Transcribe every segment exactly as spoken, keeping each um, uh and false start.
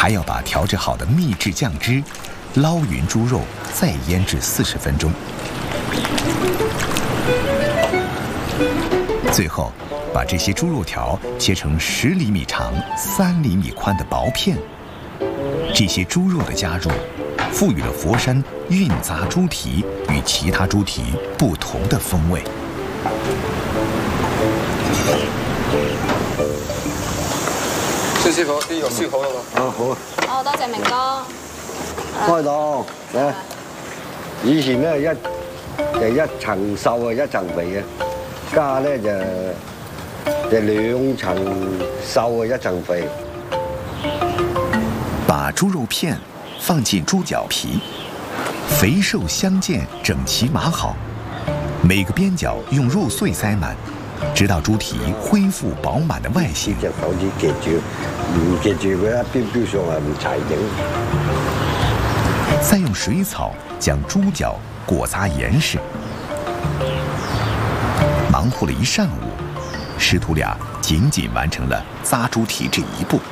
还要把调制好的秘制酱汁捞匀猪肉，再腌制四十分钟。最后，把这些猪肉条切成十厘米长、三厘米宽的薄片。这些猪肉的加入，赋予了佛山韵杂猪蹄与其他猪蹄不同的风味。 薛師傅，啲肉燒好啦嘛？ 啊好。 哦，多謝明哥。 開檔嚟。以前咧一就一層瘦啊，一層肥啊，家咧就就兩層瘦啊，一層肥。 把猪肉片放进猪脚皮，肥瘦相间，整齐码好。每个边角用肉碎塞满，直到猪蹄恢复饱满的外形。 隻手指夾住，唔夾住佢一標標上係唔齊整。 再用水草将猪脚裹扎严实。忙活了一上午，师徒俩仅仅完成了扎猪蹄这一步。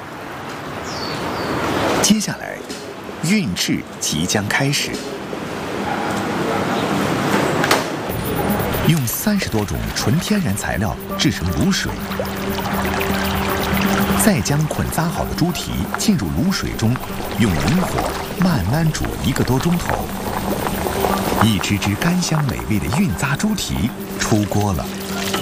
接下来，运制即将开始。用三十多种纯天然材料制成卤水，再将捆扎好的猪蹄进入卤水中，用文火慢慢煮一个多钟头。一只只甘香美味的韵扎猪蹄出锅了。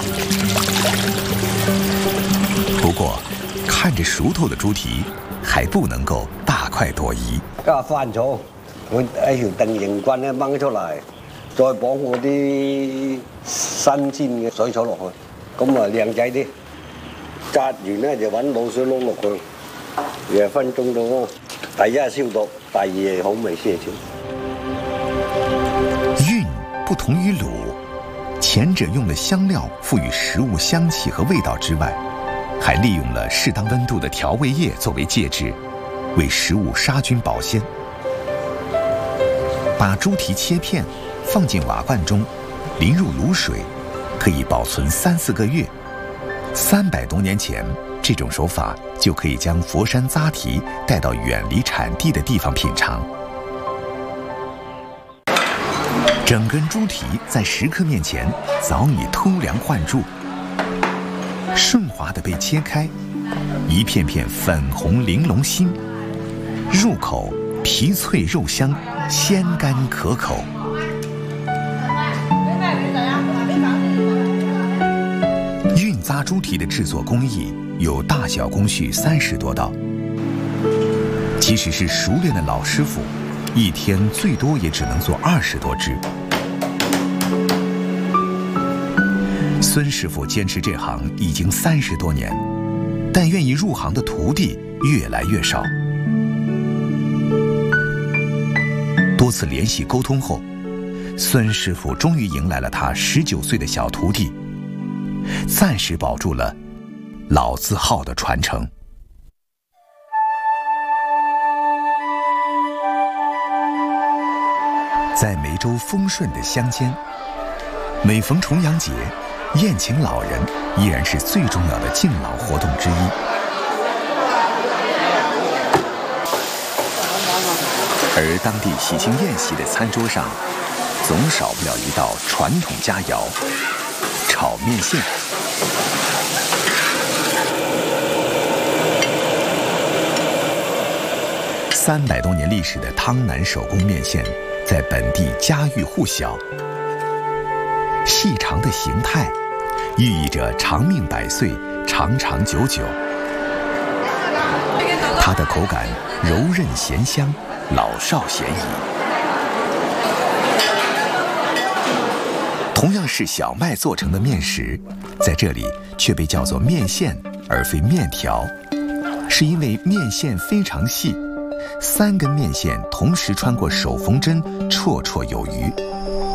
不过，看着熟透的猪蹄，还不能夠大快朵頤。 加番草，佢喺條定型棍咧掹出嚟，再綁嗰啲新鮮嘅水草落去，咁啊靚仔啲。扎完咧就揾滷水撈落去，廿分鐘到咯。第一係消毒，第二係好味些少。 韻不同於滷，前者用了香料賦予食物香氣和味道之外，还利用了适当温度的调味液作为介质，为食物杀菌保鲜。把猪蹄切片放进瓦罐中，淋入卤水，可以保存三四个月。三百多年前，这种手法就可以将佛山扎蹄带到远离产地的地方品尝。整根猪蹄在食客面前早已偷梁换柱。顺滑地被切开，一片片粉红玲珑心，入口皮脆肉香，鲜甘可口。韵扎猪蹄的制作工艺有大小工序三十多道，即使是熟练的老师傅，一天最多也只能做二十多只。孙师傅坚持这行已经三十多年，但愿意入行的徒弟越来越少。多次联系沟通后，孙师傅终于迎来了他十九岁的小徒弟，暂时保住了老字号的传承。在梅州丰顺的乡间，每逢重阳节，宴请老人依然是最重要的敬老活动之一。而当地喜庆宴席的餐桌上，总少不了一道传统佳肴——炒面线。三百多年历史的汤南手工面线，在本地家喻户晓。细长的形态，寓意着长命百岁、长长久久。它的口感柔韧咸香，老少咸宜。同样是小麦做成的面食，在这里却被叫做面线而非面条，是因为面线非常细，三根面线同时穿过手缝针，绰绰有余。